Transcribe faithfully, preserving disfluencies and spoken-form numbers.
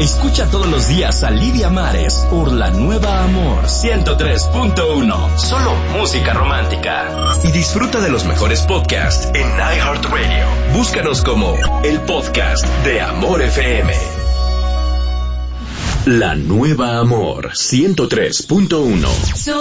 Escucha todos los días a Lidia Mares por La Nueva Amor ciento tres punto uno. Solo música romántica. Y disfruta de los mejores podcasts en iHeartRadio. Búscanos como el podcast de Amor F M. La Nueva Amor ciento tres punto uno.